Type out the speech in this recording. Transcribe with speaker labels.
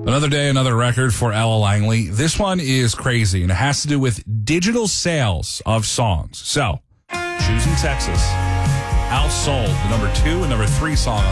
Speaker 1: Another day, another record for Ella Langley. This one is crazy, and it has to do with digital sales of songs. So, Choosing Texas outsold the number 2 and number 3 song